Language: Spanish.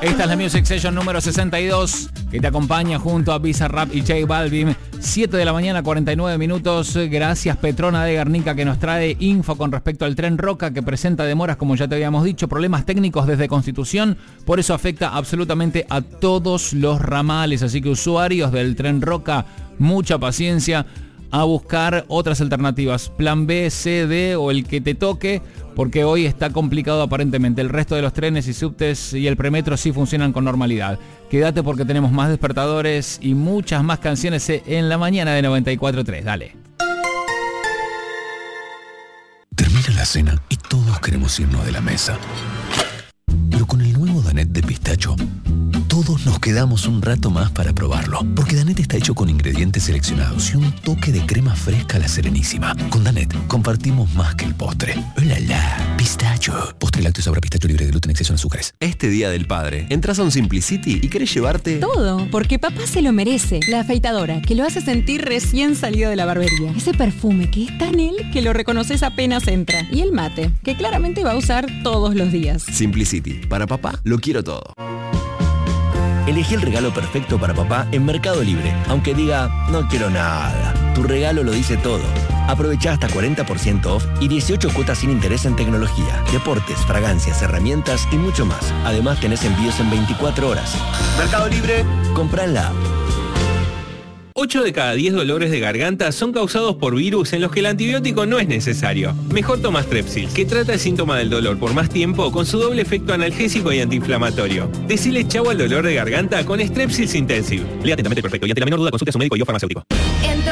Esta es la Music Session número 62, que te acompaña junto a Bizarrap y J Balvin. 7 de la mañana, 49 minutos. Gracias Petrona de Guernica, que nos trae info con respecto al tren Roca, que presenta demoras, como ya te habíamos dicho, problemas técnicos desde Constitución. Por eso afecta absolutamente a todos los ramales. Así que usuarios del tren Roca, mucha paciencia a buscar otras alternativas. Plan B, C, D o el que te toque, porque hoy está complicado aparentemente. El resto de los trenes y subtes y el premetro sí funcionan con normalidad. Quédate porque tenemos más despertadores y muchas más canciones en la mañana de 94.3. Dale. Termina la cena y todos queremos irnos de la mesa. Pero con el nuevo Danet de pistacho, todos nos quedamos un rato más para probarlo. Porque Danet está hecho con ingredientes seleccionados y un toque de crema fresca a la Serenísima. Con Danet compartimos más que el postre. ¡Hola, la! Pistacho. Postre lácteo sabor a pistacho libre de gluten, exceso en azúcares. Este Día del Padre, entras a un Simplicity y querés llevarte... todo, porque papá se lo merece. La afeitadora, que lo hace sentir recién salido de la barbería. Ese perfume que es tan él que lo reconoces apenas entra. Y el mate, que claramente va a usar todos los días. Simplicity. Para papá, lo quiero todo. Elegí el regalo perfecto para papá en Mercado Libre, aunque diga, no quiero nada. Tu regalo lo dice todo. Aprovecha hasta 40% off y 18 cuotas sin interés en tecnología, deportes, fragancias, herramientas y mucho más. Además tenés envíos en 24 horas. Mercado Libre, compra en la app. 8 de cada 10 dolores de garganta son causados por virus en los que el antibiótico no es necesario. Mejor toma Strepsil, que trata el síntoma del dolor por más tiempo con su doble efecto analgésico y antiinflamatorio. Decile chau al dolor de garganta con Strepsils Intensive. Lea atentamente el prospecto y ante la menor duda consulte a su médico y o farmacéutico.